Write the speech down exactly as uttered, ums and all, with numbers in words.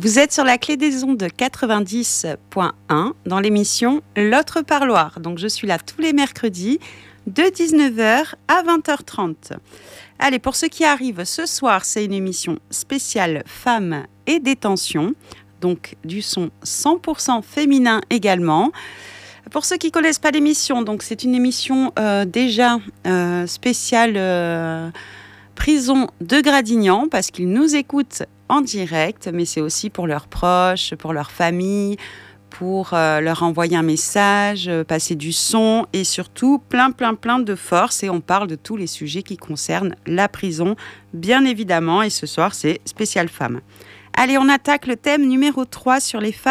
Vous êtes sur la clé des ondes quatre-vingt-dix point un dans l'émission L'autre parloir. Donc je suis là tous les mercredis de dix-neuf heures à vingt heures trente. Allez, pour ceux qui arrivent ce soir, c'est une émission spéciale femmes et détention. Donc du son cent pour cent féminin également. Pour ceux qui ne connaissent pas l'émission, donc c'est une émission euh, déjà euh, spéciale euh, prison de Gradignan parce qu'ils nous écoutent en direct, mais c'est aussi pour leurs proches, pour leur famille, pour euh, leur envoyer un message, euh, passer du son et surtout plein, plein, plein de force. Et on parle de tous les sujets qui concernent la prison, bien évidemment. Et ce soir, c'est spécial femmes. Allez, on attaque le thème numéro trois sur les femmes.